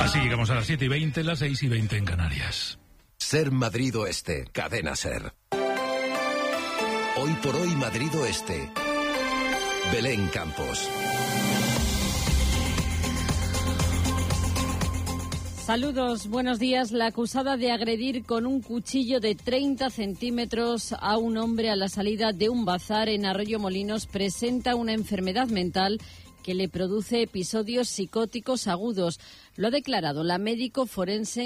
Así llegamos a las 7:20, las 6:20 en Canarias. Ser Madrid Oeste, Cadena Ser. Hoy por hoy Madrid Oeste. Belén Campos. Saludos, buenos días. La acusada de agredir con un cuchillo de 30 centímetros a un hombre a la salida de un bazar en Arroyomolinos presenta una enfermedad mental que le produce episodios psicóticos agudos. Lo ha declarado la médico forense